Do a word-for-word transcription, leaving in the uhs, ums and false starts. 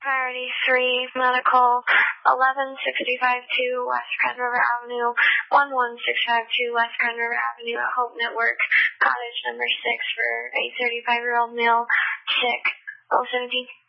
Priority three, medical, eleven sixty-five two West Grand River Avenue, one one six five two West Grand River Avenue at Hope Network, cottage number six for a thirty-five-year-old male, sick, oh seventeen.